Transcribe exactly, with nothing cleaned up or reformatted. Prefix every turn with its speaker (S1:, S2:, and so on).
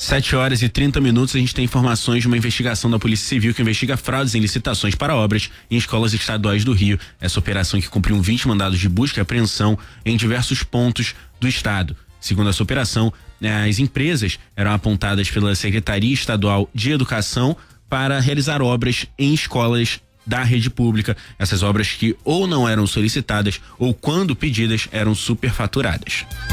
S1: sete horas e trinta minutos, a gente tem informações de uma investigação da Polícia Civil que investiga fraudes em licitações para obras em escolas estaduais do Rio. Essa operação que cumpriu vinte mandados de busca e apreensão em diversos pontos do estado. Segundo essa operação, as empresas eram apontadas pela Secretaria Estadual de Educação para realizar obras em escolas da rede pública. Essas obras que ou não eram solicitadas ou, quando pedidas, eram superfaturadas.